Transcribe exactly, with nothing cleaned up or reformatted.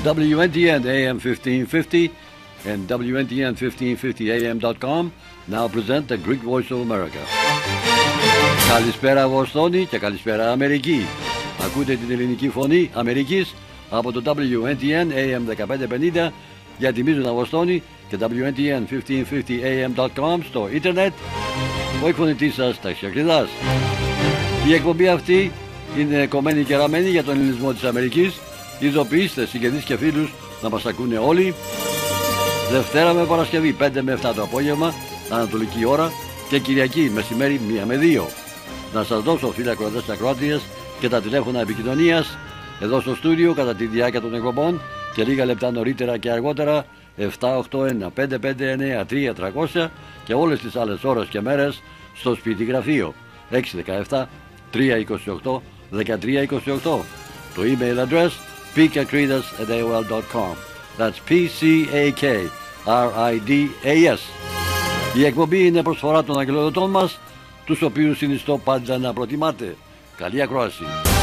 W N T N A M fifteen fifty and W N T N fifteen fifty A M dot com now present the Greek Voice of America. Καλησπέρα Βοστόνη και καλησπέρα Αμερική. Ακούτε την ελληνική φωνή Αμερικής από το W N T N A M fifteen fifty για τη μείζωνα Βοστόνη και W N T N fifteen fifty A M dot com στο ίντερνετ. Ο εκφωνητής σας Ταξιακριδάς. Η εκπομπή αυτή είναι κομμένη και ραμμένη για τον ελληνισμό της Αμερικής. Ειδοποιήστε συγγενείς και φίλους να μας ακούνε όλοι. Δευτέρα με Παρασκευή πέντε με επτά το απόγευμα Ανατολική ώρα και Κυριακή μεσημέρι μία με δύο. Να σας δώσω φίλοι ακροατές και ακροάτριες και τα τηλέφωνα επικοινωνίας εδώ στο στούντιο κατά τη διάρκεια των εκπομπών και λίγα λεπτά νωρίτερα και αργότερα επτά οκτώ ένα πέντε πέντε εννέα τρία τρία και όλες τις άλλες ώρες και μέρες στο σπίτι γραφείο έξι ένα επτά τρία δύο οκτώ ένα τρία δύο οκτώ. Το email address p k a k r i d a s at A O L dot com. That's P C A K R I D A S. Η εκπομπή είναι προσφορά των αγγελοδοτών μας, τους οποίους συνιστώ πάντα να προτιμάτε. Καλή ακρόαση.